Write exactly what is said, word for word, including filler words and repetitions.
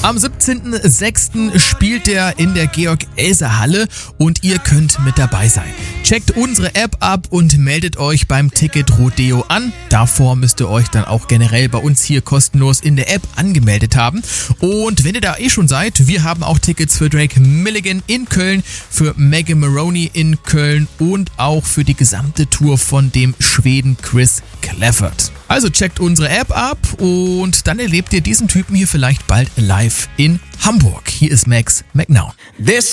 Am siebzehnten sechsten spielt er in der Georg-Elser-Halle und ihr könnt mit dabei sein. Checkt unsere App ab und meldet euch beim Ticket Rodeo an. Davor müsst ihr euch dann auch generell bei uns hier kostenlos in der App angemeldet haben. Und wenn ihr da eh schon seid, wir haben auch Tickets für Drake Milligan in Köln, für Megan Maroney in Köln und auch für die gesamte Tour von dem Schweden Chris Clafford. Also checkt unsere App ab und dann erlebt ihr diesen Typen hier vielleicht bald live in Hamburg. Hier ist Max McNown. This